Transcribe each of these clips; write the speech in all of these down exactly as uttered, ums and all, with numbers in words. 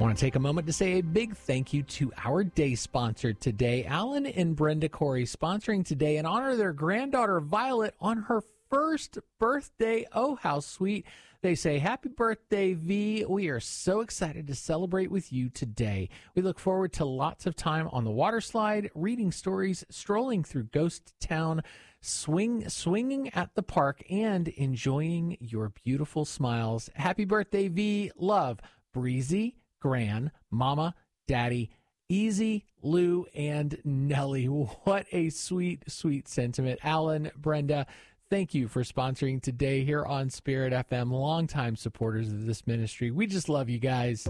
I want to take a moment to say a big thank you to our day sponsor today, Alan and Brenda Corey, sponsoring today in honor of their granddaughter Violet on her first birthday. Oh, how sweet. They say, happy birthday, V. We are so excited to celebrate with you today. We look forward to lots of time on the water slide, reading stories, strolling through Ghost Town, swing, swinging at the park, and enjoying your beautiful smiles. Happy birthday, V. Love, Breezy, Gran, Mama, Daddy, Easy, Lou, and Nellie. What a sweet, sweet sentiment. Alan, Brenda, thank you for sponsoring today here on Spirit F M. Longtime supporters of this ministry. We just love you guys.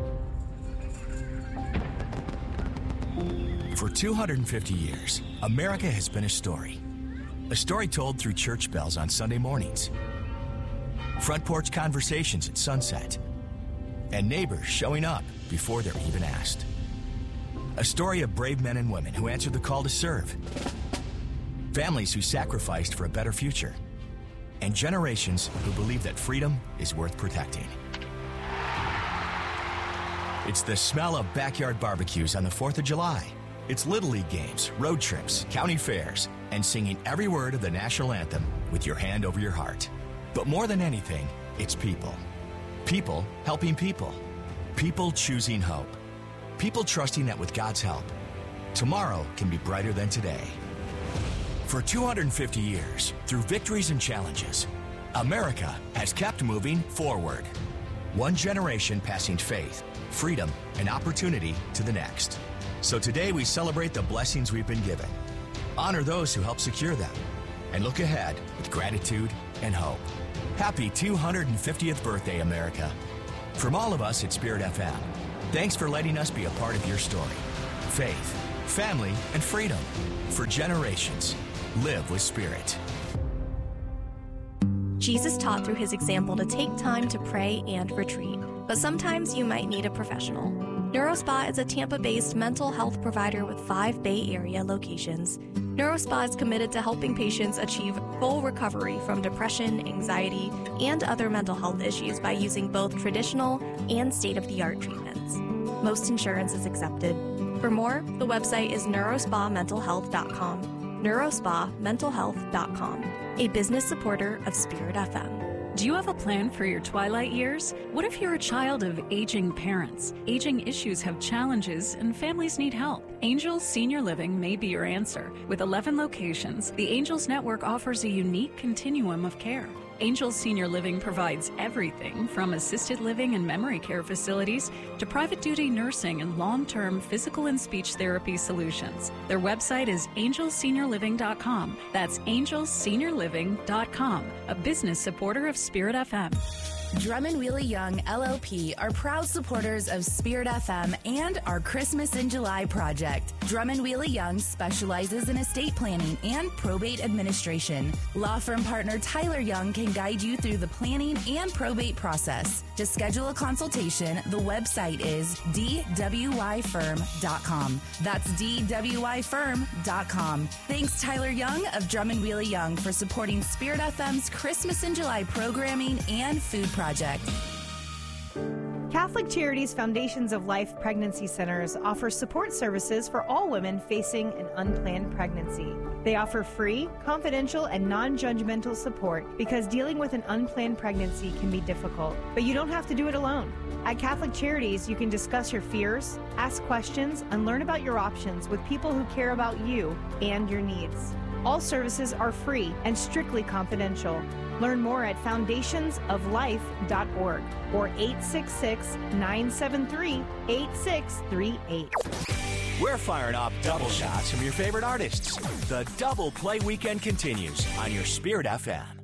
For two hundred fifty years, America has been a story. A story told through church bells on Sunday mornings, front porch conversations at sunset, and neighbors showing up before they're even asked. A story of brave men and women who answered the call to serve, families who sacrificed for a better future, and generations who believe that freedom is worth protecting. It's the smell of backyard barbecues on the fourth of July. It's Little League games, road trips, county fairs, and singing every word of the national anthem with your hand over your heart. But more than anything, it's people. People helping people. People choosing hope. People trusting that with God's help, tomorrow can be brighter than today. For two hundred fifty years, through victories and challenges, America has kept moving forward. One generation passing faith, freedom, and opportunity to the next. So today we celebrate the blessings we've been given, honor those who help secure them, and look ahead with gratitude and hope. Happy two hundred fiftieth birthday, America. From all of us at Spirit F M, thanks for letting us be a part of your story. Faith, family, and freedom. For generations, live with Spirit. Jesus taught through his example to take time to pray and retreat, but sometimes you might need a professional. NeuroSpa is a Tampa-based mental health provider with five Bay Area locations. NeuroSpa is committed to helping patients achieve full recovery from depression, anxiety, and other mental health issues by using both traditional and state-of-the-art treatments. Most insurance is accepted. For more, the website is neurospa mental health dot com. neurospa mental health dot com, a business supporter of Spirit F M. Do you have a plan for your twilight years? What if you're a child of aging parents? Aging issues have challenges and families need help. Angels Senior Living may be your answer. With eleven locations, the Angels Network offers a unique continuum of care. Angels Senior Living provides everything from assisted living and memory care facilities to private duty nursing and long-term physical and speech therapy solutions. Their website is angels senior living dot com. That's angels senior living dot com, a business supporter of Spirit F M. Drummond Wheelie Young, L L P, are proud supporters of Spirit F M and our Christmas in July project. Drummond Wheelie Young specializes in estate planning and probate administration. Law firm partner Tyler Young can guide you through the planning and probate process. To schedule a consultation, the website is d w y firm dot com. That's d w y firm dot com. Thanks, Tyler Young of Drummond Wheelie Young, for supporting Spirit F M's Christmas in July programming and food project. Project. Catholic Charities Foundations of Life Pregnancy Centers offer support services for all women facing an unplanned pregnancy. They offer free, confidential, and non-judgmental support because dealing with an unplanned pregnancy can be difficult, but you don't have to do it alone. At Catholic Charities, you can discuss your fears, ask questions, and learn about your options with people who care about you and your needs. All services are free and strictly confidential. Learn more at foundations of life dot org or eight six six, nine seven three, eight six three eight. We're firing off double shots from your favorite artists. The Double Play Weekend continues on your Spirit F M.